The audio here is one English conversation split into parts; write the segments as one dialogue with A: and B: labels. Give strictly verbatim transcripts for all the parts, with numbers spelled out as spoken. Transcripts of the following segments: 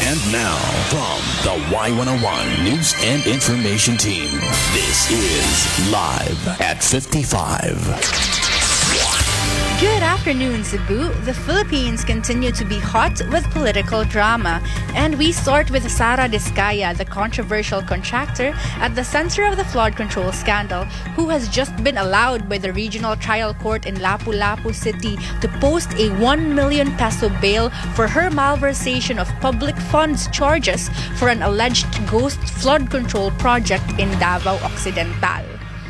A: And now, from the Y one oh one News and Information Team, this is Live at fifty-five.
B: Good afternoon, Cebu. The Philippines continue to be hot with political drama. And we start with Sara Diskaya, the controversial contractor at the center of the flood control scandal, who has just been allowed by the regional trial court in Lapu-Lapu City to post a one million peso bail for her malversation of public funds charges for an alleged ghost flood control project in Davao Occidental.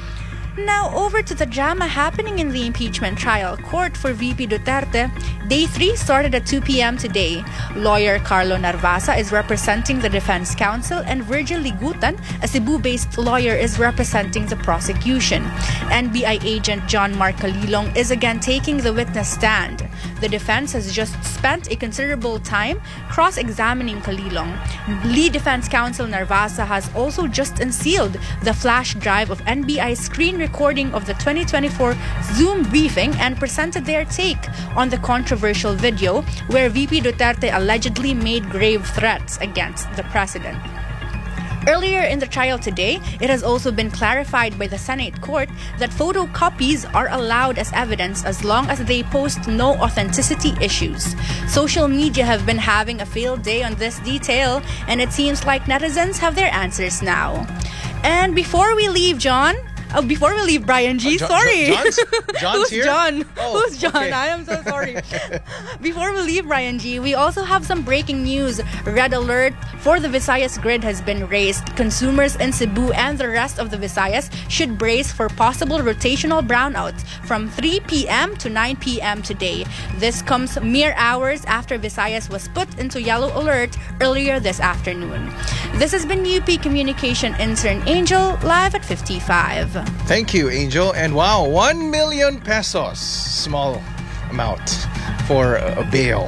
B: Now, over to the drama happening in the impeachment trial court for V P Duterte. Day three started at two p.m. today. Lawyer Carlo Narvasa is representing the defense counsel and Virgil Ligutan, a Cebu-based lawyer, is representing the prosecution. N B I agent John Mark Calilong is again taking the witness stand. The defense has just spent a considerable time cross-examining Calilong. Lead defense counsel Narvasa has also just unsealed the flash drive of N B I's screen recording of the twenty twenty-four Zoom briefing and presented their take on the controversial video where V P Duterte allegedly made grave threats against the president. Earlier in the trial today, it has also been clarified by the Senate court that photocopies are allowed as evidence as long as they post no authenticity issues. Social media have been having a field day on this detail, and it seems like netizens have their answers now. And before we leave, John, Oh, before we leave, Brian G,
C: oh, John,
B: sorry.
C: John's, John's
B: Who's
C: here?
B: John?
C: Oh,
B: Who's John?
C: okay.
B: I am so sorry. Before we leave, Brian G, we also have some breaking news. Red alert for the Visayas grid has been raised. Consumers in Cebu and the rest of the Visayas should brace for possible rotational brownouts from three p.m. to nine p.m. today. This comes mere hours after Visayas was put into yellow alert earlier this afternoon. This has been U P Communication Intern Angel, live at fifty-five.
C: Thank you, Angel. And wow, one million pesos. Small amount for a bail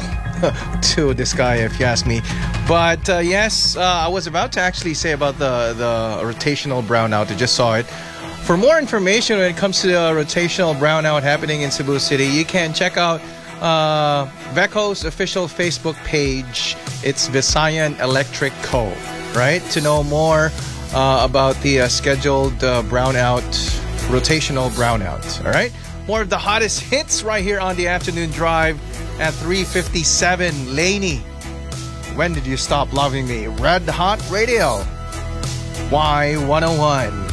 C: to this guy, if you ask me. But uh, yes, uh, I was about to actually say about the, the rotational brownout. I just saw it. For more information when it comes to the rotational brownout happening in Cebu City, you can check out uh, VECO's official Facebook page. It's Visayan Electric Co., right? To know more Uh, about the uh, scheduled uh, brownout, rotational brownout. All right? More of the hottest hits right here on the afternoon drive at three fifty-seven. Lainey, when did you stop loving me? Red Hot Radio. Y one oh one.